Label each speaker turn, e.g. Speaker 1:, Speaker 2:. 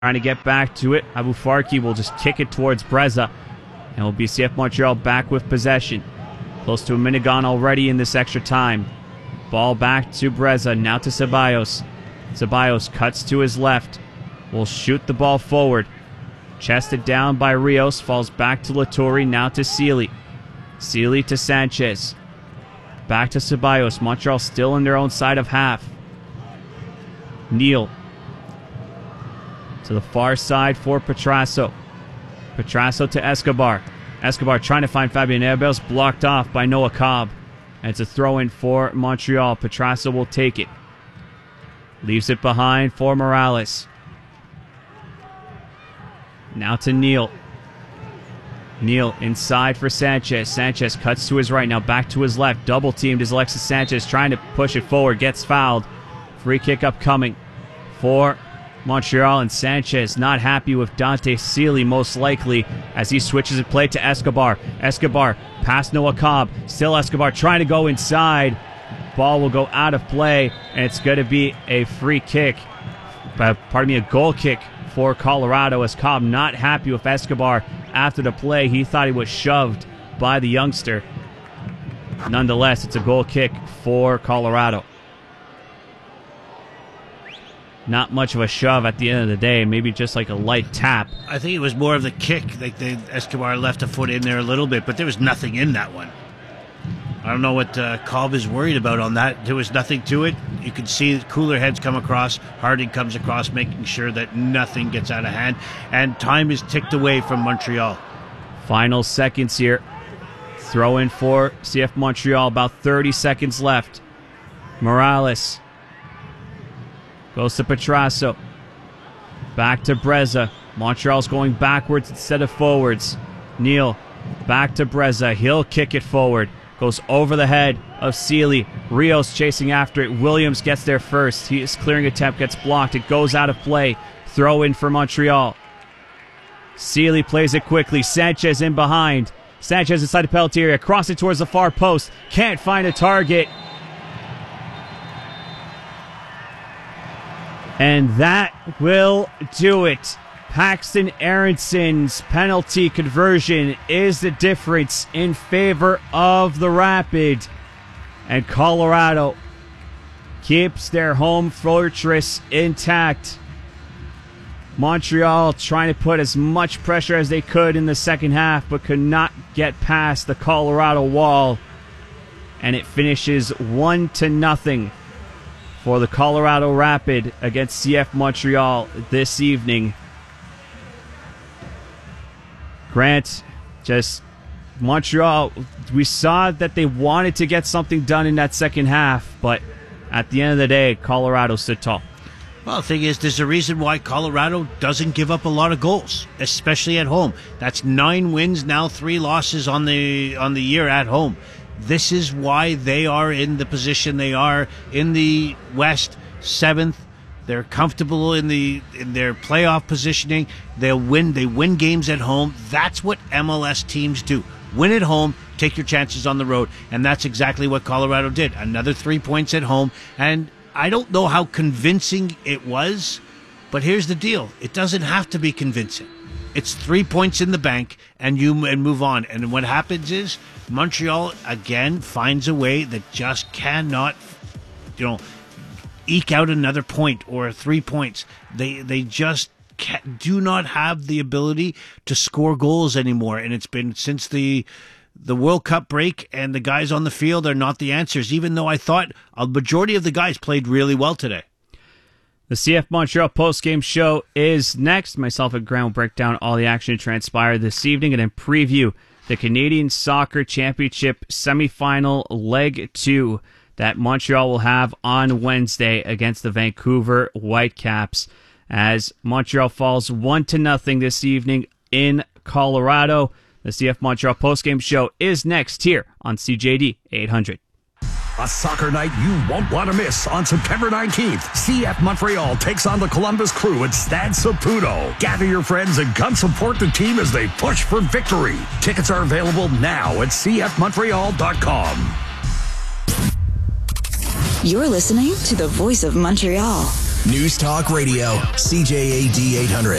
Speaker 1: Trying to get back to it. Abu Farki will just kick it towards Breza. And it will be CF Montreal back with possession. Close to a minute gone already in this extra time. Ball back to Breza. Now to Ceballos. Ceballos cuts to his left. Will shoot the ball forward. Chested down by Rios. Falls back to Laturi. Now to Sealy. Sealy to Sanchez. Back to Ceballos. Montreal still in their own side of half. Neal. To the far side for Petrasso. Petrasso to Escobar. Escobar trying to find Fabian Herbels, blocked off by Noah Cobb. And it's a throw-in for Montreal. Petrasso will take it. Leaves it behind for Morales. Now to Neal. Neal inside for Sanchez. Sanchez cuts to his right. Now back to his left. Double teamed is Alexis Sanchez trying to push it forward. Gets fouled. Free kick upcoming for Montreal, and Sanchez not happy with Dante Sealy most likely as he switches the play to Escobar. Escobar past Noah Cobb. Still Escobar trying to go inside. Ball will go out of play, and it's going to be a free kick. A goal kick for Colorado as Cobb not happy with Escobar after the play. He thought he was shoved by the youngster. Nonetheless, it's a goal kick for Colorado. Not much of a shove at the end of the day, maybe just like a light tap.
Speaker 2: I think it was more of the kick. Like Escobar left a foot in there a little bit, but there was nothing in that one. I don't know what Cobb is worried about on that. There was nothing to it. You can see cooler heads come across. Harding comes across, making sure that nothing gets out of hand. And time is ticked away from Montreal.
Speaker 1: Final seconds here. Throw in for CF Montreal. About 30 seconds left. Morales goes to Petrasso. Back to Breza. Montreal's going backwards instead of forwards. Neal back to Breza. He'll kick it forward. Goes over the head of Sealy. Rios chasing after it. Williams gets there first. His clearing attempt gets blocked. It goes out of play. Throw in for Montreal. Sealy plays it quickly. Sanchez in behind. Sanchez inside the penalty area. Crossing towards the far post. Can't find a target. And that will do it. Paxton Aronson's penalty conversion is the difference in favor of the Rapid. And Colorado keeps their home fortress intact. Montreal trying to put as much pressure as they could in the second half, but could not get past the Colorado wall. And it finishes 1-0 for the Colorado Rapid against CF Montreal this evening. Grant, just Montreal, we saw that they wanted to get something done in that second half, but at the end of the day, Colorado stood tall.
Speaker 2: Well, the thing is, there's a reason why Colorado doesn't give up a lot of goals, especially at home. That's 9 wins, now 3 losses on the year at home. This is why they are in the position they are in the West, 7th. They're comfortable in their playoff positioning. They win games at home. That's what MLS teams do. Win at home, take your chances on the road. And that's exactly what Colorado did. Another 3 points at home. And I don't know how convincing it was, but here's the deal. It doesn't have to be convincing. It's 3 points in the bank, and move on. And what happens is Montreal, again, finds a way that just cannot, eke out another point or 3 points. They just do not have the ability to score goals anymore, and it's been since the World Cup break, and the guys on the field are not the answers, even though I thought a majority of the guys played really well today.
Speaker 1: The CF Montreal postgame show is next. Myself and Graham will break down all the action that transpired this evening and then preview the Canadian Soccer Championship semifinal leg 2 that Montreal will have on Wednesday against the Vancouver Whitecaps as Montreal falls 1-0 this evening in Colorado. The CF Montreal postgame show is next here on CJD 800.
Speaker 3: A soccer night you won't want to miss on September 19th. CF Montreal takes on the Columbus Crew at Stade Saputo. Gather your friends and come support the team as they push for victory. Tickets are available now at cfmontreal.com.
Speaker 4: You're listening to the Voice of Montreal, News Talk Radio, CJAD 800.